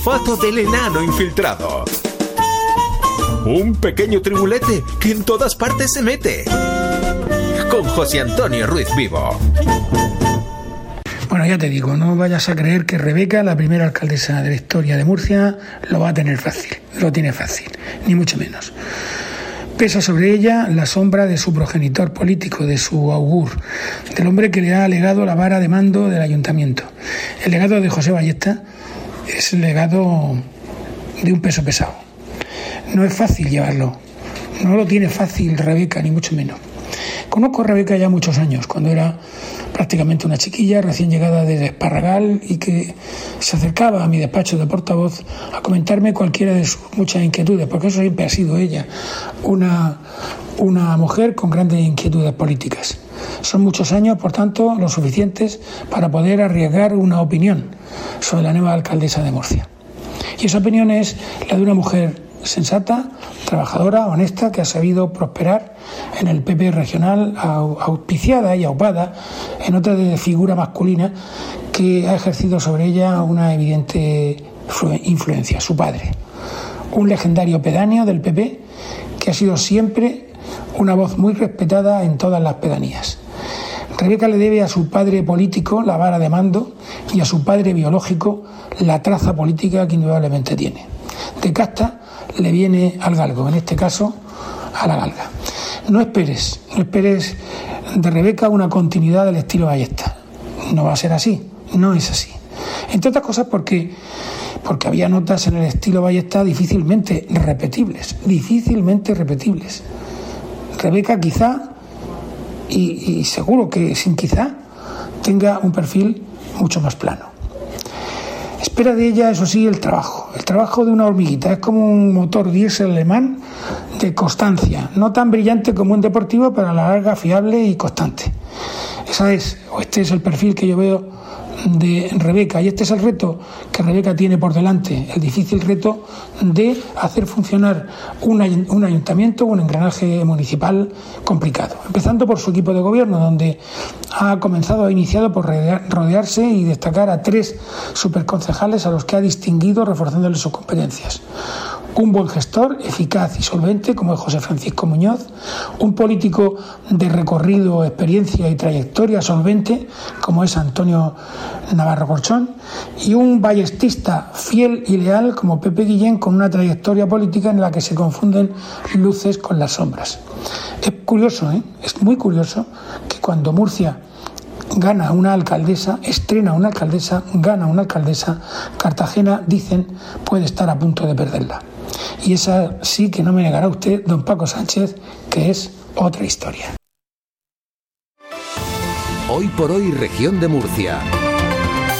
Fato del enano infiltrado. Un pequeño tribulete que en todas partes se mete. Con José Antonio Ruiz Vivo. Bueno, ya te digo, no vayas a creer que Rebeca, la primera alcaldesa de la historia de Murcia, lo va a tener fácil. Lo tiene fácil, ni mucho menos. Pesa sobre ella la sombra de su progenitor político, de su augur, del hombre que le ha legado la vara de mando del ayuntamiento. El legado de José Ballesta es el legado de un peso pesado. No es fácil llevarlo, no lo tiene fácil Rebeca, ni mucho menos. Conozco a Rebeca ya muchos años, cuando era prácticamente una chiquilla recién llegada desde Esparragal y que se acercaba a mi despacho de portavoz a comentarme cualquiera de sus muchas inquietudes, porque eso siempre ha sido ella, una mujer con grandes inquietudes políticas. Son muchos años, por tanto, lo suficientes para poder arriesgar una opinión sobre la nueva alcaldesa de Murcia. Y esa opinión es la de una mujer sensata, trabajadora, honesta, que ha sabido prosperar en el PP regional, auspiciada y aupada en otra de figura masculina que ha ejercido sobre ella una evidente influencia, su padre. Un legendario pedáneo del PP que ha sido siempre una voz muy respetada en todas las pedanías. Rebeca le debe a su padre político la vara de mando y a su padre biológico la traza política que indudablemente tiene. De casta le viene al galgo, en este caso a la galga. No esperes de Rebeca una continuidad del estilo Ballesta. No va a ser así, no es así. Entre otras cosas porque había notas en el estilo Ballesta difícilmente repetibles. Rebeca quizá, y seguro que sin quizá, tenga un perfil mucho más plano. Espera de ella, eso sí, el trabajo de una hormiguita. Es como un motor diésel alemán de constancia, no tan brillante como un deportivo, pero a la larga fiable y constante. Este es el perfil que yo veo de Rebeca, y este es el reto que Rebeca tiene por delante, el difícil reto de hacer funcionar un ayuntamiento, un engranaje municipal complicado, empezando por su equipo de gobierno, donde ha iniciado por rodearse y destacar a 3 superconcejales a los que ha distinguido reforzándoles sus competencias. Un buen gestor, eficaz y solvente, como es José Francisco Muñoz, un político de recorrido, experiencia y trayectoria solvente, como es Antonio Navarro Corchón, y un ballestista fiel y leal, como Pepe Guillén, con una trayectoria política en la que se confunden luces con las sombras. Es curioso, es muy curioso que cuando Murcia gana una alcaldesa, estrena una alcaldesa, gana una alcaldesa, Cartagena, dicen, puede estar a punto de perderla. Y esa sí que no me negará usted, don Paco Sánchez, que es otra historia. Hoy por hoy, región de Murcia.